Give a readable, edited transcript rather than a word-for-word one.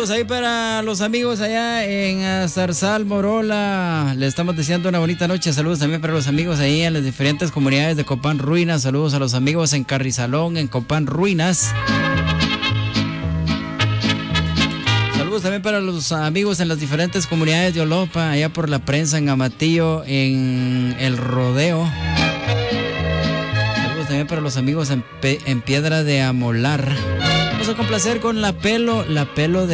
Saludos ahí para los amigos allá en Zarzal, Morola. Le estamos deseando una bonita noche. Saludos también para los amigos ahí en las diferentes comunidades de Copán Ruinas. Saludos a los amigos en Carrizalón, en Copán Ruinas. Saludos también para los amigos en las diferentes comunidades de Olopa, allá por la Prensa, en Amatillo, en El Rodeo. Saludos también para los amigos en Piedra de Amolar. Vamos a complacer con La Pelo de